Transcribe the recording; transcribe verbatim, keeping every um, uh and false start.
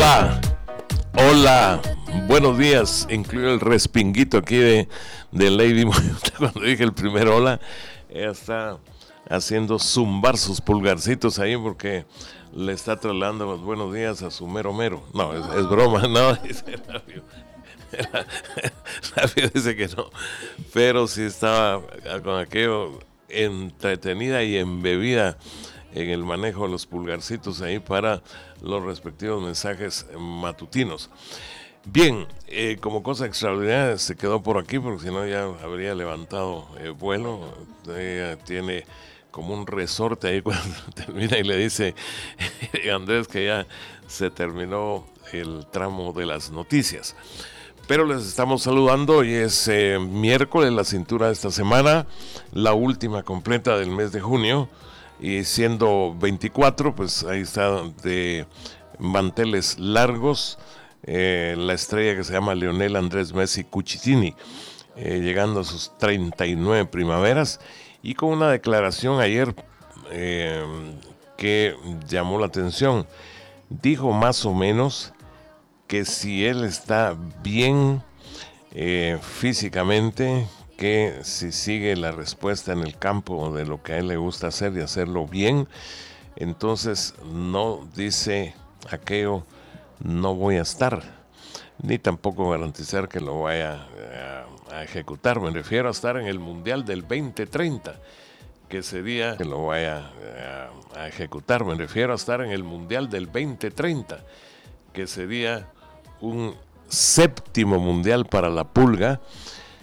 Hola, hola, buenos días. Incluyo el respinguito aquí de, de Lady Moyuta. Cuando dije el primer hola, ella está haciendo zumbar sus pulgarcitos ahí porque le está trasladando los buenos días a su mero mero. No, es, es broma, no, dice Rabio. Rabio dice que no, pero sí estaba con aquello entretenida y embebida en el manejo de los pulgarcitos ahí para los respectivos mensajes matutinos. Bien, eh, como cosa extraordinaria se quedó por aquí porque si no ya habría levantado eh, vuelo. Ella tiene como un resorte ahí cuando termina y le dice Andrés que ya se terminó el tramo de las noticias. Pero les estamos saludando. Hoy es eh, miércoles, la cintura de esta semana, la última completa del mes de junio. Y siendo veinticuatro, pues ahí está de manteles largos eh, la estrella que se llama Lionel Andrés Messi Cucitini, eh, llegando a sus treinta y nueve primaveras y con una declaración ayer eh, que llamó la atención. Dijo más o menos que si él está bien eh, físicamente, que si sigue la respuesta en el campo de lo que a él le gusta hacer y hacerlo bien, entonces no dice aquello, no voy a estar, ni tampoco garantizar que lo vaya a, a ejecutar. Me refiero a estar en el Mundial del veinte treinta, que sería que lo vaya a, a ejecutar. Me refiero a estar en el Mundial del veinte treinta, que sería un séptimo mundial para la Pulga,